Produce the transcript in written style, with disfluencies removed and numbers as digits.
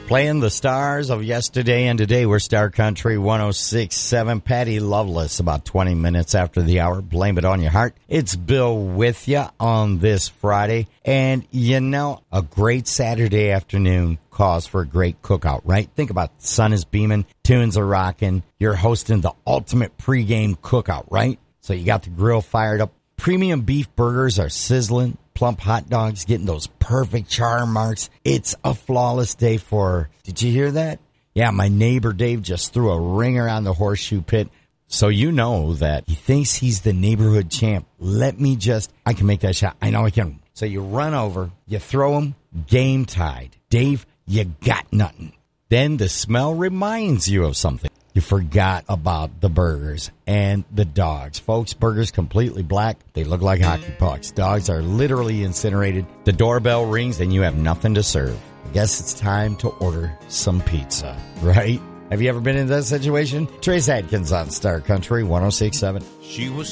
Playing the stars of yesterday and today. We're Star Country 106.7. Patty Loveless, about 20 minutes after the hour. Blame it on your heart. It's Bill with you on this Friday. And, you know, a great Saturday afternoon calls for a great cookout, right? Think about it. The sun is beaming, tunes are rocking. You're hosting the ultimate pregame cookout, right? So you got the grill fired up. Premium beef burgers are sizzling. Plump hot dogs getting those perfect char marks. It's a flawless day for, did you hear that? Yeah, my neighbor Dave just threw a ringer on the horseshoe pit. So you know that he thinks he's the neighborhood champ. I can make that shot. I know I can. So you run over, you throw him, game tied. Dave, you got nothing. Then the smell reminds you of something. You forgot about the burgers and the dogs. Folks, burgers completely black. They look like hockey pucks. Dogs are literally incinerated. The doorbell rings and you have nothing to serve. I guess it's time to order some pizza, right? Have you ever been in that situation? Trace Adkins on Star Country 106.7. She was